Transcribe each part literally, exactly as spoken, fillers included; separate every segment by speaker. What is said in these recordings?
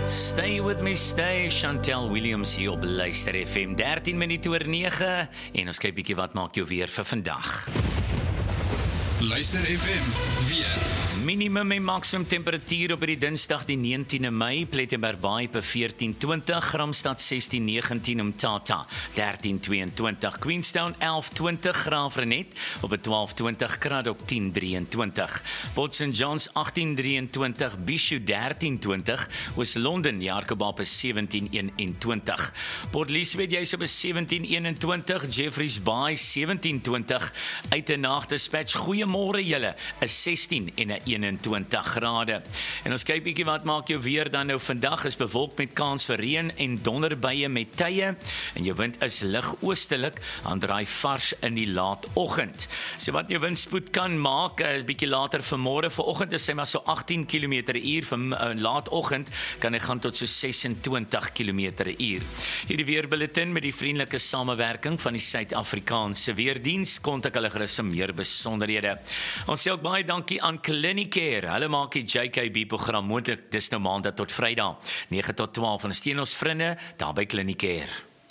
Speaker 1: Stay with me, stay, Chantel Williams hier op Luister F M, dertien minute oor nege, en ons kyk bietjie wat maak jou weer vir vandag.
Speaker 2: Luister F M, weer.
Speaker 1: Minimum en maksimum temperatuur op die Dinsdag die negentiende Mei, Plettenberg Baai op veertien twintig, Gramstad sestien negentien, Umtata dertien tweeëntwintig, Queenstown elf twintig, Graafrenet op twaalf twintig, Kraddock tien drieëntwintig, Port Saint John's agttien drieëntwintig, Bishu dertien twintig, Oos-London, Jacobab is sewentien eenentwintig, Port Elizabeth jy's op sewentien eenentwintig, Jeffreys Bay sewentien twintig, Uitenaag Dispatch, goeiemôre julle, is sestien eenentwintig grade. En ons kyk bietjie wat maak jou weer dan nou vandag, is bewolk met kans vir reën en donderbuie met tye, en jou wind is lig oostelik, aan draai vars in die laatoggend. So wat jou windspoed kan maak, 'n bietjie later vanmôre, vanoggend is hy maar so agttien kilometer per uur, van uh, laatoggend kan hy gaan tot so sesentwintig kilometer per uur. Hierdie weerbulletin met die vriendelike samewerking van die Suid-Afrikaanse Weerdiens, kontak hulle gerus vir meer besonderhede. Ons sê ook baie dankie aan Clinicare, hulle maak die J K B-program moontlik, dis nou maandag tot Vrydag, nege tot twaalf, en steun ons vriende daar by Clinicare.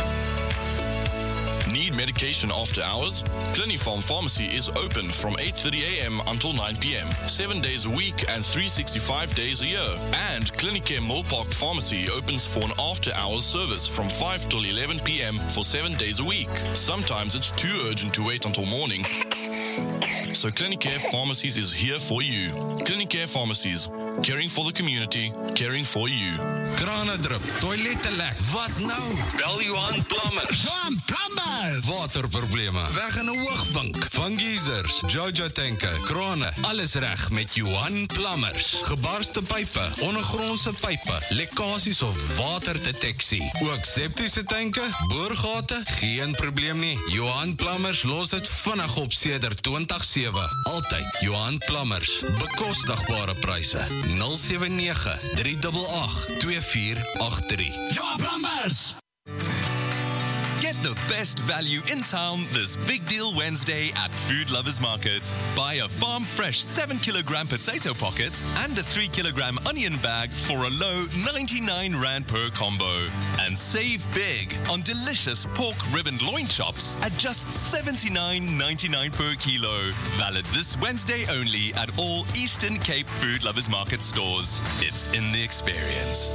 Speaker 3: Need medication after hours? Clinifarm Pharmacy is open from eight thirty a m until nine p m, seven days a week and three hundred sixty-five days a year. And Clinicare Millpark Pharmacy opens for an after-hours service from five till eleven p m for seven days a week. Sometimes it's too urgent to wait until morning. So Clinicare Pharmacies is here for you. Clinicare Pharmacies, caring for the community, caring for you.
Speaker 2: Krane drup, toilette lek. Wat nou? Bel Johan Plumbers. Johan Plumbers! Waterprobleme, weg in 'n hoogvink. Van geysers, Jojo tanke, krane, alles reg met Johan Plumbers. Gebarste pype, ondergrondse pype, lekkasies of waterdeteksie. Ook septiese tanke, boorgate, geen probleem nie. Johan Plumbers los dit vinnig op sedert twintig sewe. Altyd Johan Plumbers. Bekostigbare pryse. nul sewe nege, drie agt agt, twee vier agt drie. Johan Plumbers!
Speaker 4: Get the best value in town this Big Deal Wednesday at Food Lovers Market. Buy a farm fresh seven kilogram potato pocket and a three kilogram onion bag for a low ninety-nine rand per combo. And save big on delicious pork ribbon loin chops at just seventy-nine ninety-nine per kilo. Valid this Wednesday only at all Eastern Cape Food Lovers Market stores. It's in the experience.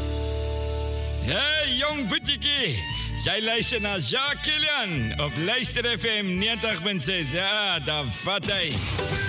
Speaker 5: Hey, jong boetiekie, jy luister na Jacques Kilian op Luister F M negentig punt ses. Ja, daar vat hy.